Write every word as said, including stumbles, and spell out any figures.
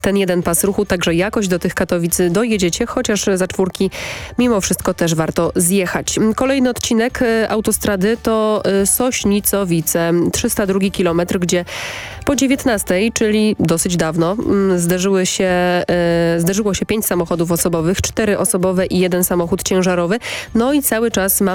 ten jeden pas ruchu, także jakoś do tych Katowic dojedziecie, chociaż za czwórki mimo wszystko też warto zjechać. Kolejny odcinek autostrady to Sośnicowice, trzysta drugi kilometr, gdzie po dziewiętnastej, czyli dosyć dawno, zderzyły się, zderzyło się pięć samochodów osobowych, cztery osobowe i jeden samochód ciężarowy. No i cały czas mamy